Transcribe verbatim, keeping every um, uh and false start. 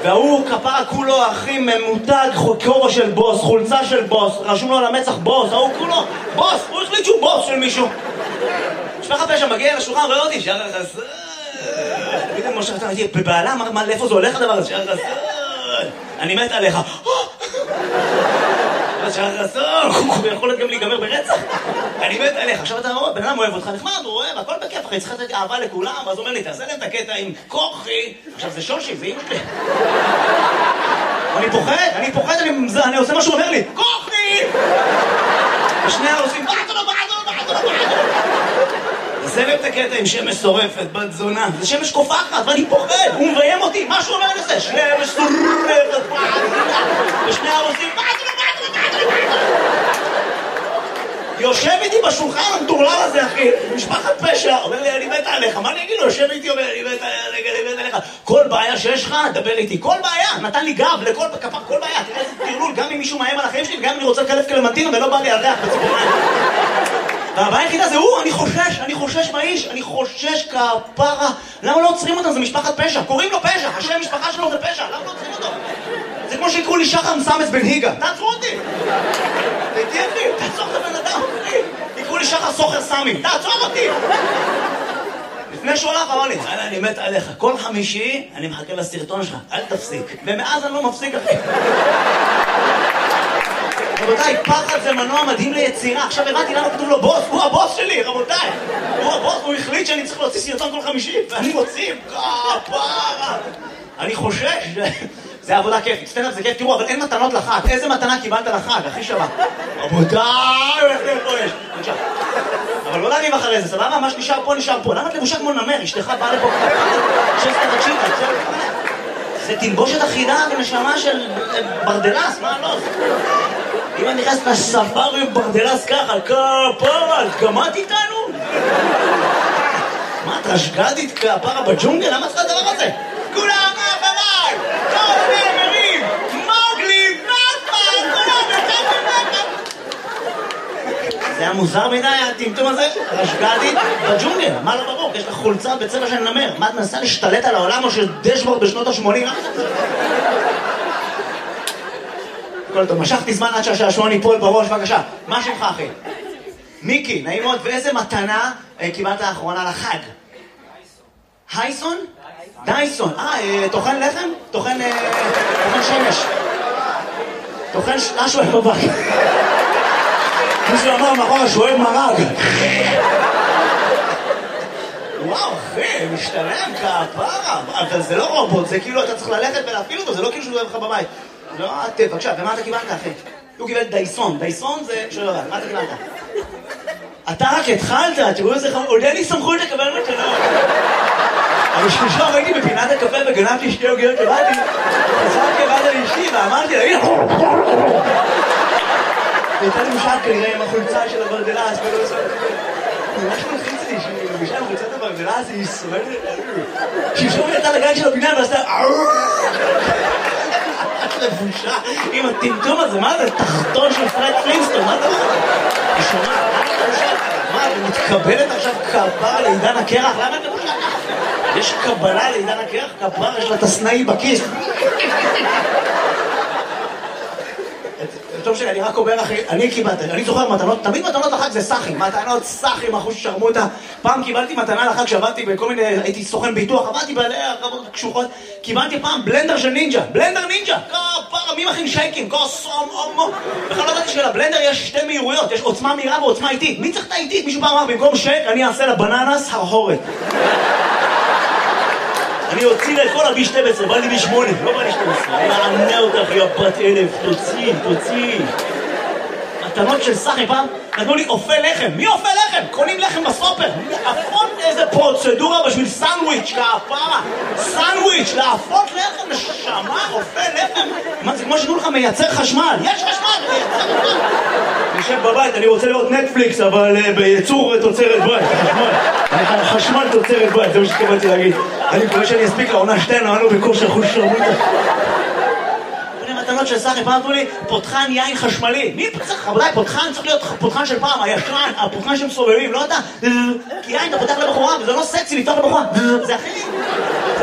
והוא כפרה כולו הכי ממותג, כובע של בוס, חולצה של בוס, רשום לו על המצח בוס, ההוא כולו בוס, הוא החליט שהוא בוס של מישהו. משפחת פשע מגיע לשולחן, רואה אותי, שער החסר. תמיד אני מושך, הייתי בבעלה, מה, לאיפה זה הולך הדבר הזה? שער החסר. אני מת עליך. שער החסר, הוא יכול להיות גם להיגמר ברצח. אני מת עליך. עכשיו אתה רואה, בן אדם אוהב אותך, נחמד, הוא אוהב, הכל בכיף, אחי, צריך לתת אהבה לכולם, אז הוא אומר לי, תעשה להם את הקטע עם כוחי. עכשיו זה שושי, זה אמא שלי. אני פוחד, אני פוחד, אני עושה מה שהוא אומר לי, כוחי! ושני העושים, בעדו, בעדו, בעדו, בעדו. זה להם את הקטע עם שמש שורפת, בת זונה. זה שמש קופחת, ואני פוחד, הוא מביים אותי, מה שהוא אומר לזה? שמש שורפת, בעדו, ושני העושים, בעדו, בעדו, בעדו, בעדו. יושב איתי בשולחן המטורלל הזה, אחי, משפחת פשע, אומר לי, אני מת עליך, מה אני אגיד לו? יושב איתי, אומר לי, אני מת עליך, אני מת עליך. כל בעיה שיש לך, דבר איתי, כל בעיה, נתן לי גב לכל כפר, כל בעיה, תראה איזה תרלול, גם אם מישהו מאיים על החיים שלי, וגם אם אני רוצה לקלף קלמנטינה ולא בא לי על ריח בציפורניים. והבעיה היחידה זה הוא, אני חושש, אני חושש מהאיש, אני חושש כפרה. למה לא עוצרים אותם? זה משפחת פשע, קוראים לו פשע, השם משפחה שלו זה פשע, למה לא עוצרים אותו? זה כמו שיקראו לי שחר מסמס בן היגה, תעצרו אותי! תהייתי אחי, תעצור את הבן אדם, אחי! יקראו לי שחר סוחר סמי, תעצור אותי! לפני שהוא הלך אמר לי, אני מת עליך, כל חמישי אני מחכה לסרטון שלך, אל תפסיק. ומאז אני לא מפסיק, אחי. רבותיי, פחד זה מנוע מדהים ליצירה. עכשיו הבאתי למה כתוב לו בוס, הוא הבוס שלי, רבותיי. הוא הבוס, הוא החליט שאני צריך להוציא סרטון כל חמישי, ואני מוציא, כפרה. אני חושש, זה עבודה כיפית, סטנדאפ זה כיף, תראו, אבל אין מתנות לחג. איזה מתנה קיבלת לחג, הכי שווה? רבותיי, איך זה פה יש? אבל לא להגיב אחרי זה, סבבה? מה שנשאר פה נשאר פה. למה את לבושה כמו נמר? אשתך באה לפה שסטה תקשיבה, זה תלבושת אחידה ונשמה של ברדלס, מה לא? אם אני נכנס לספארי עם ברדלס ככה, כפרה, את גמרת איתנו? מה, את רשגדית כפרה בג'ונגל? למה צריך הדבר הזה? כולם אחריי! כל הנאמרים! מוגלי, נאפה! כולם נתתם נאפה! זה היה מוזר מדי, הטמטום הזה? רשגדית בג'ונגל, מה לא ברור? יש לך חולצה בצבע של נמר. מה, את מנסה להשתלט על העולם או של דשבורד בשנות ה-שמונים? כל טוב, משכתי זמן עד שהשעשועון ייפול בראש, בבקשה. מה שמך, אחי? מיקי, נעים מאוד, ואיזה מתנה קיבלת האחרונה לחג? הייסון? דייסון. אה, תוכן לחם? תוכן שמש. תוכן משהו בבית. מישהו אמר מאחורה שואל מרג. וואו, אחי, משתלם כפרה. אבל זה לא רובוט, זה כאילו אתה צריך ללכת ולהפעיל אותו, זה לא כאילו שהוא אוהב לך בבית. לא, את, בבקשה, ומה אתה קיבלת, אחי? הוא קיבל דייסון. דייסון זה... שואל לבד, מה אתה קיבלת? אתה רק התחלת, תראו איזה חמור, עוד אין לי סמכות לקבל מתנות. אבל שלושה ראיתי בפינת הקפה וגנבתי שתי עוגיות לבדי, חזרתי לבד על אשתי ואמרתי לה, הנה! הייתה לי משאב כנראה עם החולצה של הברדלס, ולא עושה... ממש מלחיץ לי שהיא מבישה עם חולצת הברדלס, היא סובלת... שלשום יצאה לגן של הבניין ועשתה... לבושה עם הטמטום הזה, מה זה? תחתון של פרד פלינסטון, מה זה? היא שומעת, מה, ומתקבלת עכשיו כפרה לעידן הקרח? למה את לבושה ככה? יש קבלה לעידן הקרח? כפרה, יש לה את הסנאי בכיס. טוב שאני רק אומר אחי, אני קיבלתי, אני זוכר מתנות, תמיד מתנות לחג זה סחים, מתנות סחים, אחוז ששרמוטה. פעם קיבלתי מתנה לחג שעבדתי בכל מיני, הייתי סוכן ביטוח, עבדתי בעלי הרבות קשוחות, קיבלתי פעם בלנדר של נינג'ה, בלנדר נינג'ה, כפרה, מי מכין שייקים, כוסום, אומו. בכלל לא ידעתי שלבלנדר יש שתי מהירויות, יש עוצמה מהירה ועוצמה איטית. מי צריך את האיטית? מישהו פעם אמר, במקום שייק, אני אעשה לבננס הרהורת. אני הוציא לה את כל ה-בי שתים עשרה, בא לי בי שמונה, לא בא לי שתים עשרה. אני מענה אותך, יא בת אלף, תוציא, תוציא. מתנות של סחי פעם, נתנו לי אופה לחם. מי אופה לחם? קונים לחם בסופר. להפות איזה פרוצדורה בשביל סנדוויץ', כפרה. סנדוויץ', להפות לחם, נשמה, אופה לחם. מה, זה כמו שתנו לך מייצר חשמל. יש חשמל, מייצר חשמל. אני יושב בבית, אני רוצה לראות נטפליקס, אבל בייצור תוצרת בית, חשמל. אני חשמל תוצרת בית, זה מה שתקבלתי להגיד. אני מקווה שאני אספיק לעונה שתיים, ענו בכושר חוש שרמוטה. מתנות של סחי, פעם אמרו לי, פותחן יין חשמלי. מי צריך? רבותיי, פותחן צריך להיות פותחן של פעם, הישן, הפותחן שמסובבים, לא אתה. כי יין אתה פותח לבחורה, וזה לא סקסי לפתוח לבחורה. זה הכי...